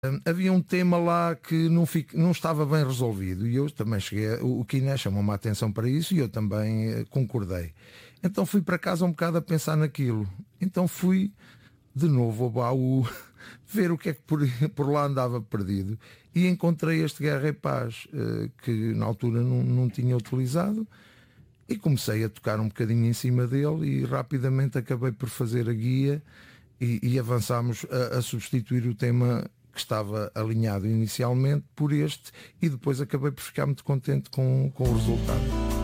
Havia um tema lá que não estava bem resolvido e eu também cheguei, o Kiné chamou-me a atenção para isso e eu também concordei. Então fui para casa um bocado a pensar naquilo. Então fui de novo ao baú ver o que é que por lá andava perdido e encontrei este Guerra e Paz, que na altura não tinha utilizado, e comecei a tocar um bocadinho em cima dele e rapidamente acabei por fazer a guia e avançámos a substituir o tema que estava alinhado inicialmente por este, e depois acabei por ficar muito contente com o resultado.